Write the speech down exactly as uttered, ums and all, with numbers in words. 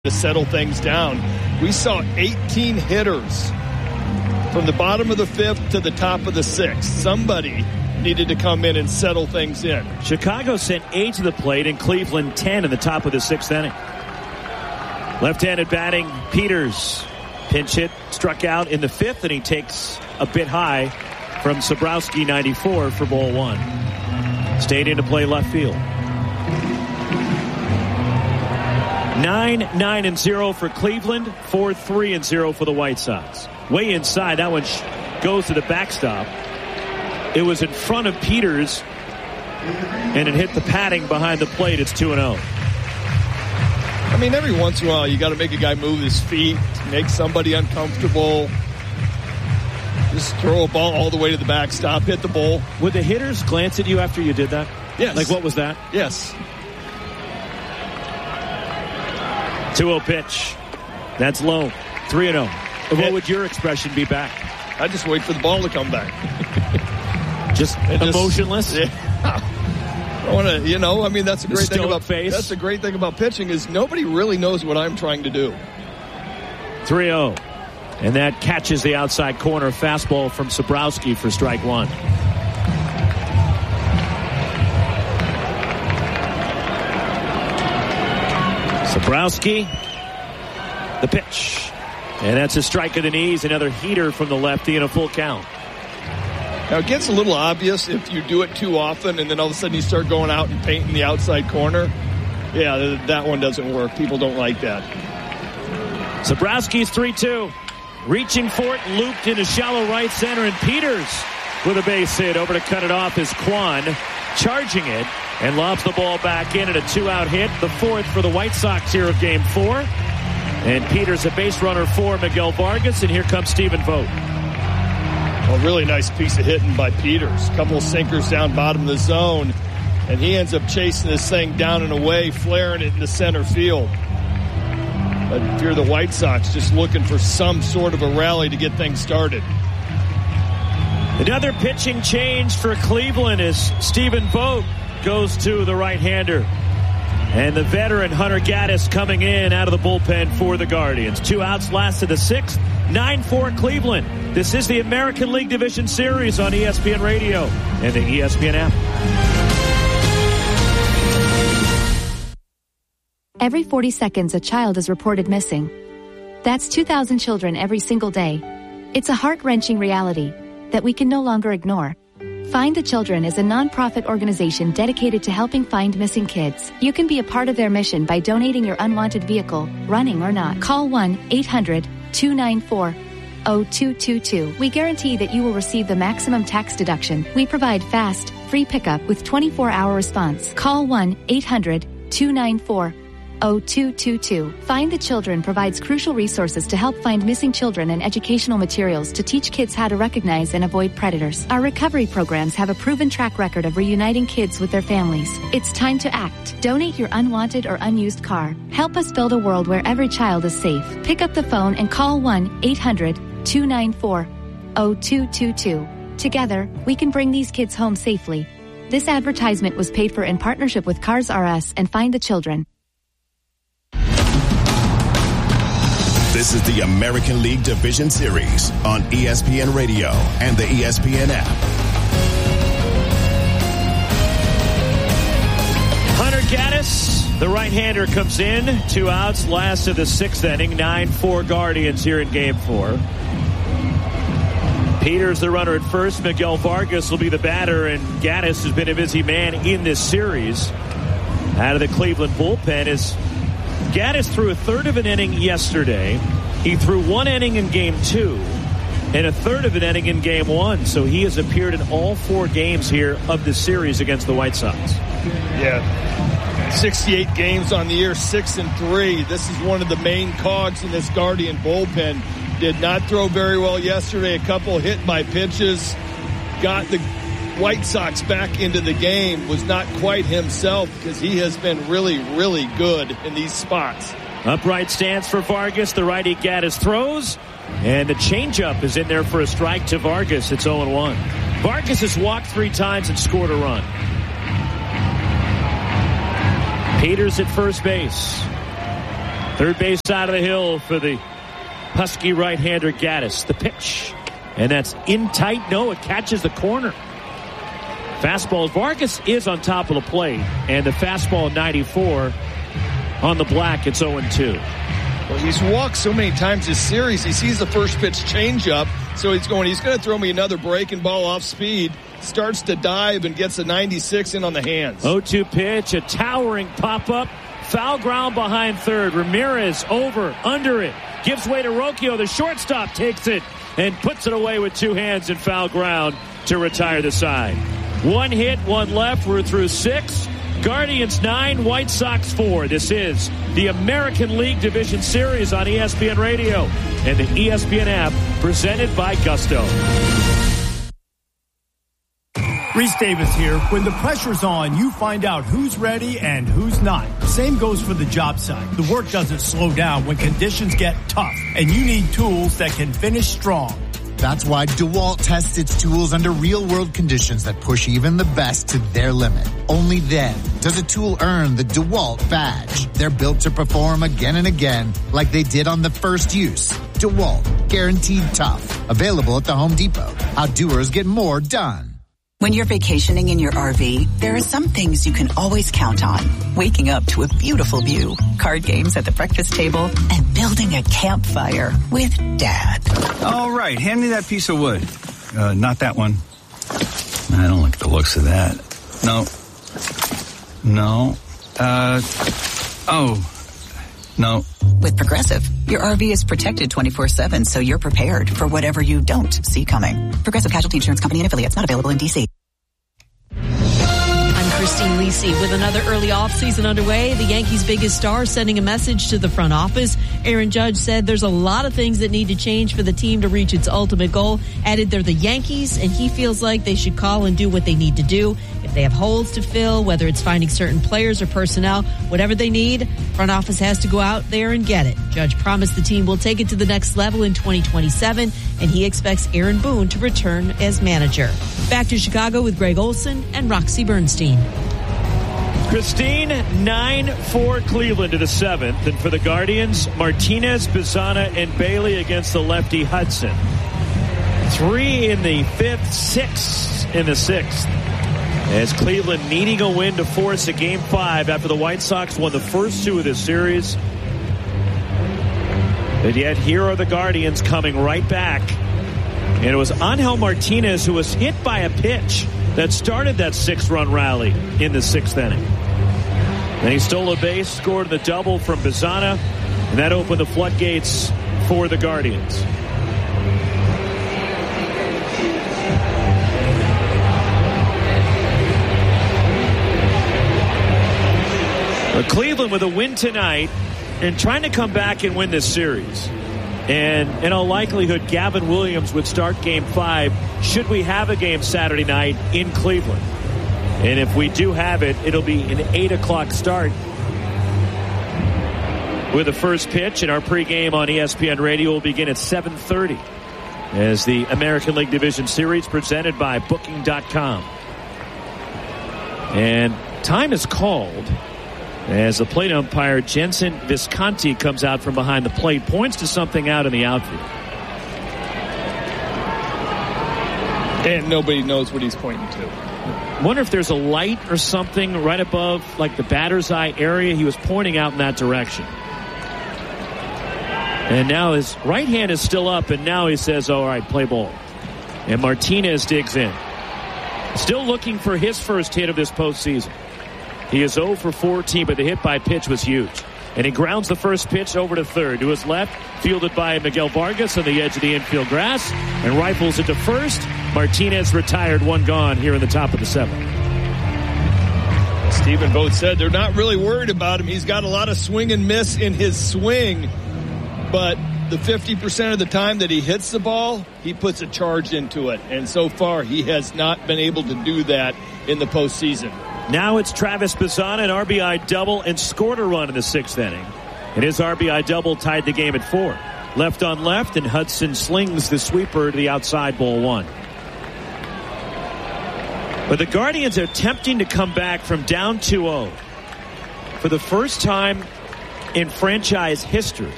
to settle things down. We saw eighteen hitters from the bottom of the fifth to the top of the sixth. Somebody needed to come in and settle things in. Chicago sent eight to the plate and Cleveland ten in the top of the sixth inning. Left-handed batting, Peters. Pinch hit, struck out in the fifth, and he takes a bit high from Sobrowski, ninety-four, for ball one. Stayed in to play left field. Nine, nine, and zero for Cleveland. Four, three, and zero for the White Sox. Way inside, that one goes to the backstop. It was in front of Peters, and it hit the padding behind the plate. It's two and oh. I mean, every once in a while, you got to make a guy move his feet, make somebody uncomfortable. Just throw a ball all the way to the backstop, hit the bowl. Would the hitters glance at you after you did that? Yes. Like, what was that? Yes. two oh pitch. That's low. three and oh. What would your expression be back? I just wait for the ball to come back. just and emotionless? Just, yeah. I want to, you know, I mean, that's a great thing about face. That's the great thing about pitching is nobody really knows what I'm trying to do. three oh. And that catches the outside corner fastball from Sobrowski for strike one. Sobrowski, the pitch. And that's a strike of the knees, another heater from the lefty and a full count. Now, it gets a little obvious if you do it too often and then all of a sudden you start going out and painting the outside corner. Yeah, that one doesn't work. People don't like that. Sobrowski's three two. Reaching for it, looped into shallow right center, and Peters with a base hit. Over to cut it off is Kwan, charging it, and lobs the ball back in at a two-out hit. The fourth for the White Sox here of game four. And Peters a base runner for Miguel Vargas, and here comes Stephen Vogt. A really nice piece of hitting by Peters. A couple of sinkers down bottom of the zone, and he ends up chasing this thing down and away, flaring it into center field. But if you're the White Sox, just looking for some sort of a rally to get things started. Another pitching change for Cleveland as Stephen Vogt goes to the right-hander. And the veteran Hunter Gaddis coming in out of the bullpen for the Guardians. Two outs, last of the sixth. nine four Cleveland. This is the American League Division Series on E S P N Radio and the E S P N app. Every forty seconds, a child is reported missing. That's two thousand children every single day. It's a heart-wrenching reality that we can no longer ignore. Find the Children is a non-profit organization dedicated to helping find missing kids. You can be a part of their mission by donating your unwanted vehicle, running or not. Call one eight hundred two nine four oh two two two. We guarantee that you will receive the maximum tax deduction. We provide fast, free pickup with twenty-four hour response. Call one eight hundred two nine four oh two two two. Find the Children provides crucial resources to help find missing children and educational materials to teach kids how to recognize and avoid predators. Our recovery programs have a proven track record of reuniting kids with their families. It's time to act. Donate your unwanted or unused car. Help us build a world where every child is safe. Pick up the phone and call one eight hundred two nine four oh two two two. Together, we can bring these kids home safely. This advertisement was paid for in partnership with Cars R Us and Find the Children. This is the American League Division Series on E S P N Radio and the E S P N app. Hunter Gaddis, the right-hander, comes in. Two outs, last of the sixth inning. nine four Guardians here in game four. Peters, the runner at first. Miguel Vargas will be the batter, and Gaddis has been a busy man in this series. Out of the Cleveland bullpen is Gaddis threw a third of an inning yesterday. He threw one inning in game two and a third of an inning in game one. So he has appeared in all four games here of the series against the White Sox. Yeah. sixty-eight games on the year, six and three. This is one of the main cogs in this Guardian bullpen. Did not throw very well yesterday. A couple hit by pitches. Got the White Sox back into the game. Was not quite himself because he has been really, really good in these spots. Upright stance for Vargas. The righty Gaddis throws. And the changeup is in there for a strike to Vargas. It's oh and one. Vargas has walked three times and scored a run. Peters at first base. Third base side of the hill for the Husky right-hander Gaddis. The pitch. And that's in tight. No, it catches the corner. Fastball. Vargas is on top of the plate. And the fastball ninety-four on the black. It's oh and two. Well, he's walked so many times this series. He sees the first pitch changeup. So he's going, he's going to throw me another breaking ball off speed. Starts to dive and gets a ninety-six in on the hands. oh two pitch. A towering pop-up. Foul ground behind third. Ramirez over, under it. Gives way to Rocchio. The shortstop takes it and puts it away with two hands in foul ground to retire the side. One hit, one left. We're through six. Guardians nine, White Sox four. This is the American League Division Series on E S P N Radio and the E S P N app, presented by Gusto. Reese Davis here. When the pressure's on, you find out who's ready and who's not. Same goes for the job site. The work doesn't slow down when conditions get tough, and you need tools that can finish strong. That's why DeWalt tests its tools under real-world conditions that push even the best to their limit. Only then does a tool earn the DeWalt badge. They're built to perform again and again like they did on the first use. DeWalt, guaranteed tough. Available at the Home Depot. How doers get more done. When you're vacationing in your R V, there are some things you can always count on. Waking up to a beautiful view, card games at the breakfast table, and building a campfire with Dad. All right, hand me that piece of wood. Uh, not that one. I don't like the looks of that. No. No. Uh, oh. No. With Progressive, your R V is protected twenty-four seven, so you're prepared for whatever you don't see coming. Progressive Casualty Insurance Company and affiliates, not available in D C. Christine Lisi with another early offseason underway. The Yankees' biggest star sending a message to the front office. Aaron Judge said there's a lot of things that need to change for the team to reach its ultimate goal. Added they're the Yankees, and he feels like they should call and do what they need to do. If they have holes to fill, whether it's finding certain players or personnel, whatever they need, front office has to go out there and get it. Judge promised the team will take it to the next level in twenty twenty-seven, and he expects Aaron Boone to return as manager. Back to Chicago with Greg Olson and Roxy Bernstein. Christine, nine four Cleveland to the seventh. And for the Guardians, Martinez, Bizana, and Bailey against the lefty Hudson. Three in the fifth, six in the sixth. As Cleveland needing a win to force a game five after the White Sox won the first two of this series. And yet here are the Guardians coming right back. And it was Angel Martinez who was hit by a pitch that started that six-run rally in the sixth inning. Then he stole a base, scored the double from Bizana, and that opened the floodgates for the Guardians. But Cleveland with a win tonight and trying to come back and win this series. And in all likelihood, Gavin Williams would start game five should we have a game Saturday night in Cleveland. And if we do have it, it'll be an eight o'clock start with the first pitch. And our pregame on E S P N Radio will begin at seven thirty as the American League Division Series presented by Booking dot com. And time is called as the plate umpire Jensen Visconti comes out from behind the plate, points to something out in the outfield. And nobody knows what he's pointing to. Wonder if there's a light or something right above, like the batter's eye area. He was pointing out in that direction. And now his right hand is still up, and now he says, all right, play ball. And Martinez digs in. Still looking for his first hit of this postseason. He is oh for fourteen, but the hit by pitch was huge. And he grounds the first pitch over to third. To his left, fielded by Miguel Vargas on the edge of the infield grass, and rifles it to first. Martinez retired, one gone here in the top of the seventh. Stephen Vogt said they're not really worried about him. He's got a lot of swing and miss in his swing, but the fifty percent of the time that he hits the ball, he puts a charge into it. And so far, he has not been able to do that in the postseason. Now it's Travis Bizana, an R B I double, and scored a run in the sixth inning. And his R B I double tied the game at four. Left on left, and Hudson slings the sweeper to the outside, ball one. But the Guardians are attempting to come back from down two oh. For the first time in franchise history.